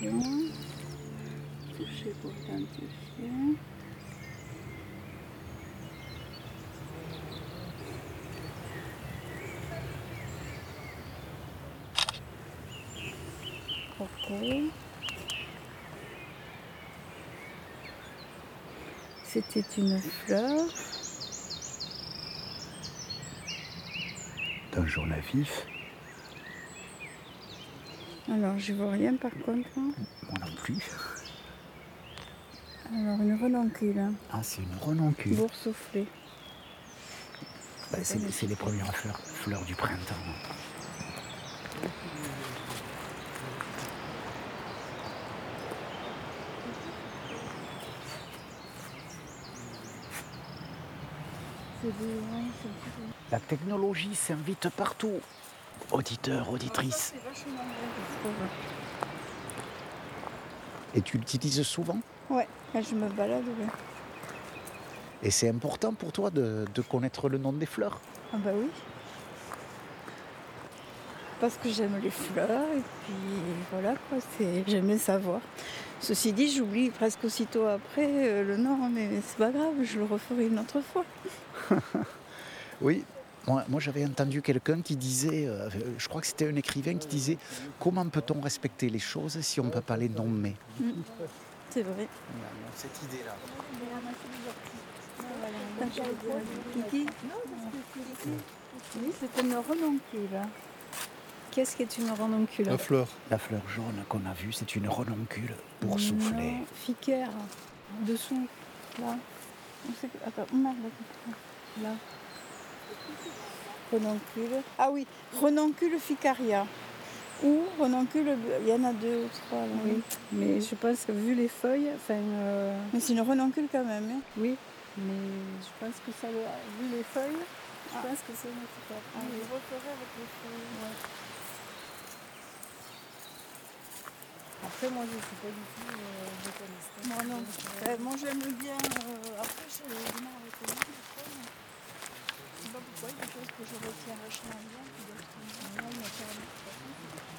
identification. Toucher pour identifier. Ok. C'était une fleur. D'un jaune à vif. Alors, je vois rien par contre. Moi non plus. Alors, une renoncule. Ah, c'est une renoncule. Boursouflée. Bah, c'est les premières fleurs du printemps. La technologie s'invite partout. Auditeurs, auditrices. Et tu l'utilises souvent? Ouais, quand je me balade, oui. Et c'est important pour toi de connaître le nom des fleurs? Ah bah oui. Parce que j'aime les fleurs et puis voilà quoi, j'aime les savoir. Ceci dit, j'oublie presque aussitôt après le nom, mais c'est pas grave, je le referai une autre fois. Oui. Moi j'avais entendu quelqu'un qui disait, je crois que c'était un écrivain qui disait: «Comment peut-on respecter les choses si on ne peut pas les nommer?» C'est vrai. Cette idée-là. Kiki. Oui, c'est une renoncule. Qu'est-ce qu'est une renoncule? La fleur. La fleur jaune qu'on a vue, c'est une renoncule boursouflée. Non, Ficaire. Dessous. Là. Attends, merde. Là. Renoncule. Ah oui, renoncule ficaria. Ou renoncule, il y en a 2 ou 3 là. Oui, mais je pense que vu les feuilles, Mais c'est une renoncule quand même. Hein. oui, mais je pense que ça, vu les feuilles, je pense que c'est une ficale. Ah, je referai avec les feuilles. Ouais. Après, moi, je ne suis pas du tout botaniste. Moi non. Moi j'aime bien. Après, je